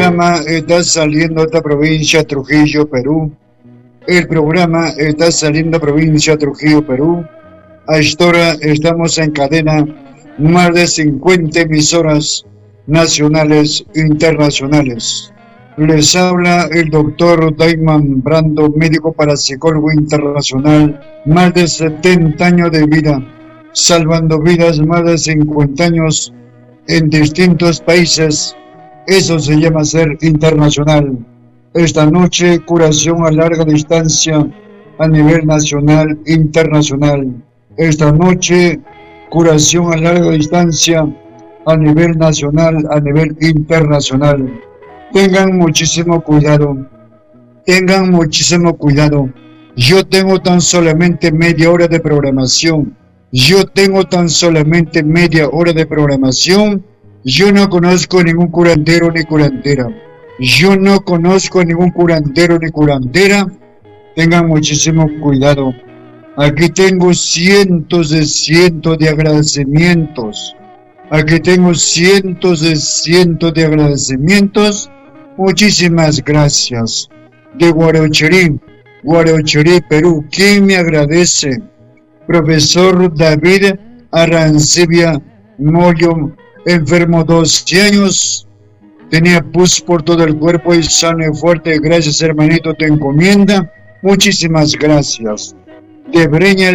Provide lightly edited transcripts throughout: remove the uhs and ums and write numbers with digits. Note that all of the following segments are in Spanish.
programa está saliendo de esta provincia Trujillo, Perú. El programa está saliendo de provincia Trujillo, Perú. A esta hora estamos en cadena más de 50 emisoras nacionales e internacionales. Les habla el doctor Dayman Brando, médico parapsicólogo internacional, más de 70 años de vida, salvando vidas, más de 50 años en distintos países. Eso se llama ser internacional. Esta noche, curación a larga distancia a nivel nacional e internacional. Esta noche, curación a larga distancia a nivel nacional, a nivel internacional. Tengan muchísimo cuidado. Tengan muchísimo cuidado. Yo tengo tan solamente media hora de programación. Yo tengo tan solamente media hora de programación. Yo no conozco ningún curandero ni curandera. Yo no conozco ningún curandero ni curandera. Tengan muchísimo cuidado. Aquí tengo cientos de agradecimientos. Aquí tengo cientos de agradecimientos. Muchísimas gracias. De Guarochirí, Perú. ¿Quién me agradece? Profesor David Arancibia Moyo, enfermo 12 años, tenía pus por todo el cuerpo y sano y fuerte. Gracias, hermanito, te encomienda. Muchísimas gracias. De Breña,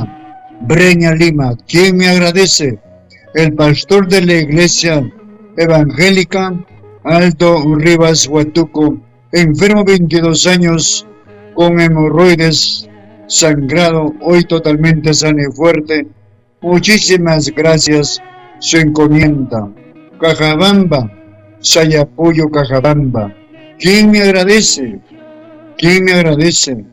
Lima. ¿Quién me agradece? El pastor de la iglesia evangélica, Aldo Rivas Huatuco, enfermo 22 años, con hemorroides, sangrado, hoy totalmente sano y fuerte. Muchísimas gracias. Su encomienda. Cajabamba, Sayapuyo, Cajabamba. ¿Quién me agradece? ¿Quién me agradece?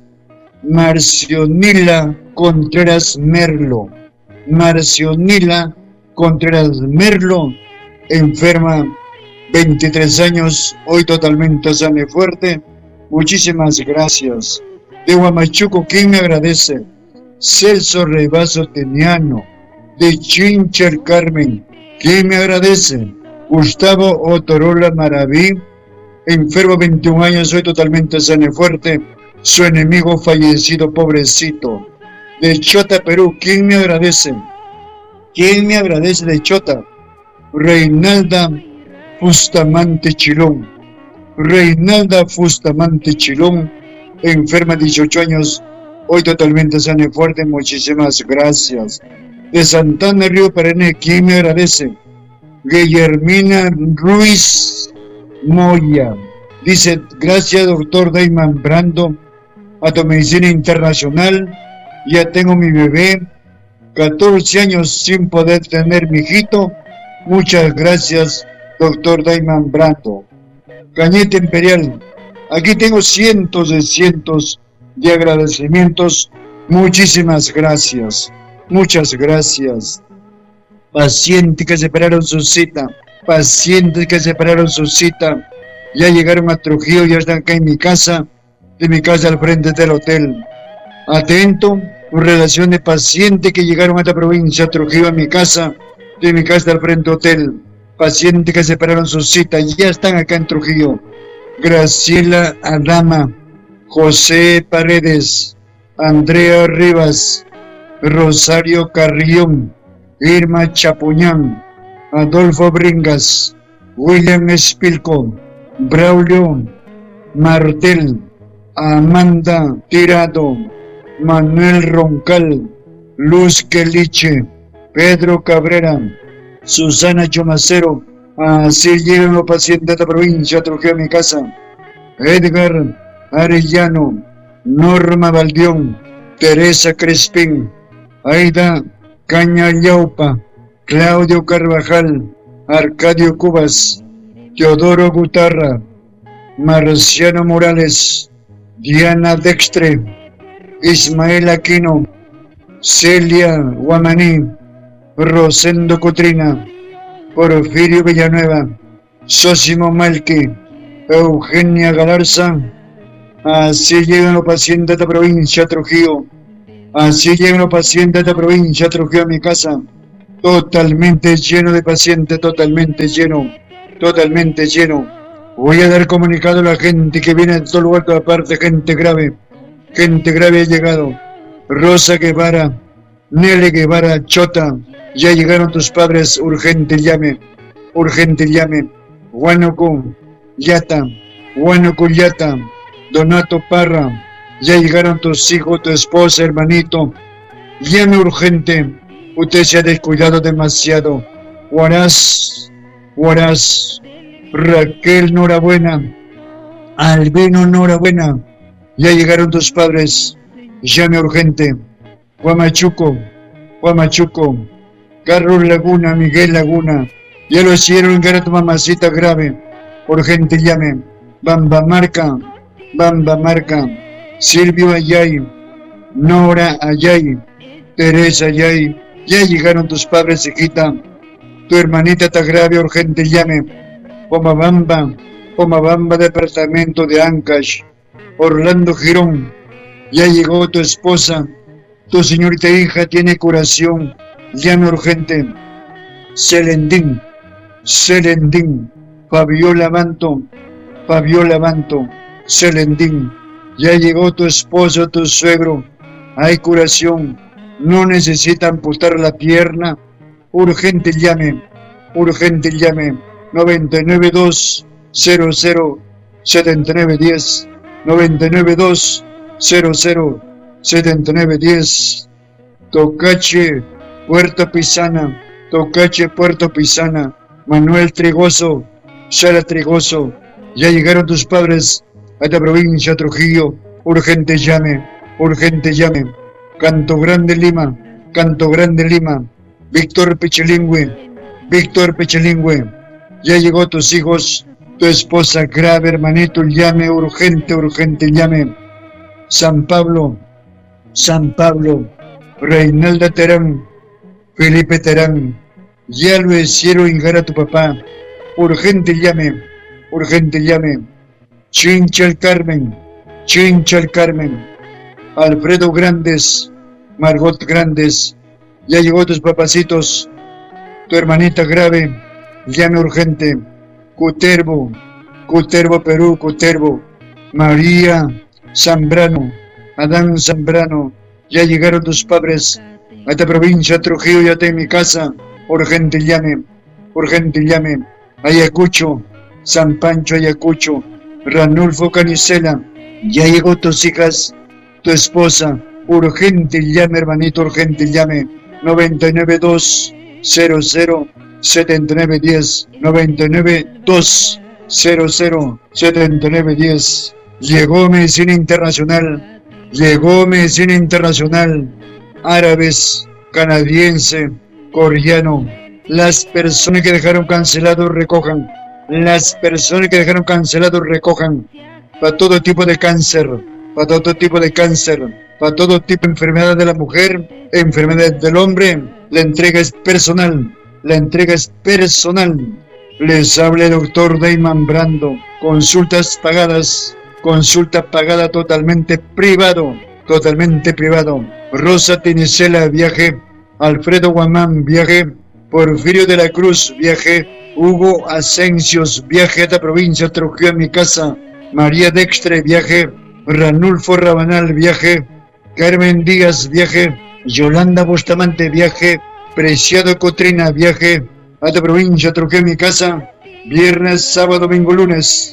Marcionila Contreras Merlo. Marcionila Contreras Merlo, enferma 23 años, hoy totalmente sana y fuerte. Muchísimas gracias. De Huamachuco, ¿quién me agradece? Celso Rebazo Teniano. De Chincher Carmen, ¿quién me agradece? Gustavo Otorola Maraví, enfermo 21 años, hoy totalmente sano y fuerte. Su enemigo fallecido, pobrecito. De Chota, Perú, ¿quién me agradece? ¿Quién me agradece de Chota? Reinalda Bustamante Chilón. Reinalda Bustamante Chilón, enferma 18 años, hoy totalmente sana y fuerte. Muchísimas gracias. De Santana Río Perenne, ¿quién me agradece? Guillermina Ruiz Moya. Dice, gracias doctor Dayman Brando, a tu medicina internacional. Ya tengo mi bebé, 14 años sin poder tener mi hijito. Muchas gracias, doctor Dayman Brando. Cañete Imperial, aquí tengo cientos de agradecimientos. Muchísimas gracias. Muchas gracias. Pacientes que separaron su cita. Ya llegaron a Trujillo, ya están acá en mi casa. De mi casa al frente del hotel. Atento, en relación de pacientes que llegaron a esta provincia, Trujillo, a mi casa. De mi casa al frente hotel. Pacientes que separaron su cita, ya están acá en Trujillo. Graciela Adama, José Paredes, Andrea Rivas, Rosario Carrión, Irma Chapuñán, Adolfo Bringas, William Espilco, Braulio Martel, Amanda Tirado, Manuel Roncal, Luz Quelliche, Pedro Cabrera, Susana Chomacero. Así llegan los pacientes de esta provincia, Trujillo, a mi casa. Edgar Arellano, Norma Valdión, Teresa Crespín, Aida Cañayaupa, Claudio Carvajal, Arcadio Cubas, Teodoro Gutarra, Marciano Morales, Diana Dextre, Ismael Aquino, Celia Guamaní, Rosendo Cotrina, Porfirio Villanueva, Sósimo Malqui, Eugenia Galarza. Así llegan los pacientes de esta provincia, Trujillo. Así llegan los pacientes de esta provincia, Trujillo, a mi casa. Totalmente lleno de pacientes, totalmente lleno. Voy a dar comunicado a la gente que viene de todo lugar, toda parte, gente grave. Gente grave ha llegado. Rosa Guevara, Nele Guevara, Chota, ya llegaron tus padres, urgente llame. Huánuco, Yata, Donato Parra, ya llegaron tus hijos, tu esposa, hermanito. Llame urgente, usted se ha descuidado demasiado. Huaraz, Raquel, enhorabuena. Albino, enhorabuena. Ya llegaron tus padres. Llame urgente. Huamachuco, Carlos Laguna, Miguel Laguna. Ya lo hicieron, cara tu mamacita grave. Urgente llame. Bamba Marca. Silvio Ayay. Nora Ayay. Teresa Ayay. Ya llegaron tus padres, hijita. Tu hermanita está grave, urgente llame. Pomabamba, departamento de Ancash. Orlando Girón. Ya llegó tu esposa. Tu señorita hija tiene curación. Llame urgente. Selendín. Fabiola Manto. Selendín. Ya llegó tu esposo, tu suegro. Hay curación. No necesita amputar la pierna. Urgente llame. 992 00 7910. 992 00 7910. Tocache, Puerto Pisana. Manuel Trigoso, Sara Trigoso. Ya llegaron tus padres a esta provincia, Trujillo. Urgente llame. Canto Grande Lima. Víctor Pechelingüe. Ya llegó tus hijos, tu esposa grave, hermanito. Llame urgente llame. San Pablo. Reinalda Terán. Felipe Terán. Ya lo hicieron hingar a tu papá. Urgente llame. Chincha el Carmen. Alfredo Grandes. Margot Grandes. Ya llegó tus papacitos. Tu hermanita grave. Llame urgente. Cutervo, Perú. María Zambrano. Adán Zambrano. Ya llegaron tus padres a esta provincia, Trujillo. Ya está en mi casa. Urgente llame. Ayacucho. San Pancho, Ayacucho. Ranulfo Canicela. Ya llegó tus hijas, tu esposa. Urgente llame, hermanito. 992 00 7910. 992 00 7910. Llegó medicina internacional. Árabes, canadiense, coreano. Las personas que dejaron cancelado recojan. Para todo tipo de cáncer. Para todo tipo de enfermedad de la mujer, enfermedad del hombre. La entrega es personal. Les habla el doctor Dayman Brando. Consulta pagada totalmente privado. Rosa Tinicela, viaje. Alfredo Guamán, viaje. Porfirio de la Cruz, viaje. Hugo Asencios, viaje a esta provincia, Trujillo, en mi casa. María Dextre, viaje. Ranulfo Rabanal, viaje. Carmen Díaz, viaje. Yolanda Bustamante, viaje. Preciado Cotrina, viaje a esta provincia, Trujillo, en mi casa. Viernes, sábado, domingo, lunes,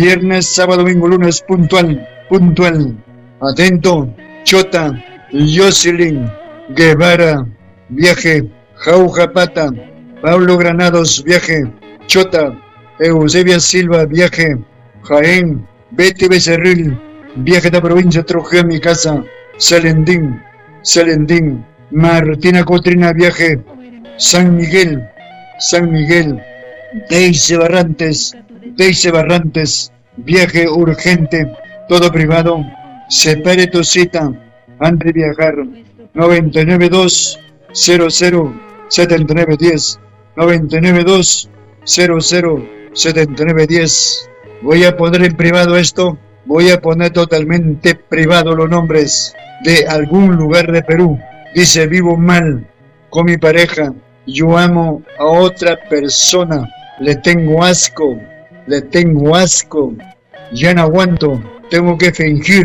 puntual. Atento. Chota, Jocelyn Guevara, viaje. Jauja Pata, Pablo Granados, viaje. Chota, Eusebia Silva, viaje. Jaén, Betty Becerril, viaje a esta provincia, Trujillo, en mi casa. Selendín, Martina Cotrina, viaje. San Miguel, Deise Barrantes, viaje urgente, todo privado. Separe tu cita antes de viajar. 992 00 7910. 992 00 7910. Voy a poner en privado esto. Voy a poner totalmente privado los nombres de algún lugar de Perú. Dice: vivo mal con mi pareja. Yo amo a otra persona. Le tengo asco. le tengo asco, ya no aguanto, tengo que fingir